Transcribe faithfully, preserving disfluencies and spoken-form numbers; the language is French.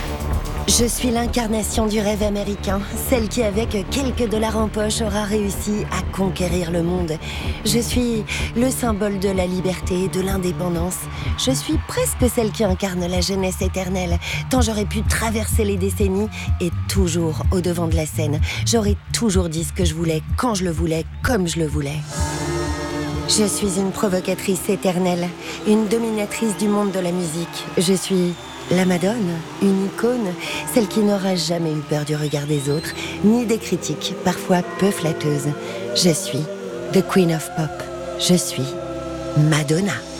Je suis l'incarnation du rêve américain, celle qui, avec quelques dollars en poche, aura réussi à conquérir le monde. Je suis le symbole de la liberté et de l'indépendance. Je suis presque celle qui incarne la jeunesse éternelle, tant j'aurais pu traverser les décennies et toujours au devant de la scène. J'aurais toujours dit ce que je voulais, quand je le voulais, comme je le voulais. Je suis une provocatrice éternelle, une dominatrice du monde de la musique. Je suis la Madone, une icône, celle qui n'aura jamais eu peur du regard des autres, ni des critiques, parfois peu flatteuses. Je suis The Queen of Pop. Je suis Madonna.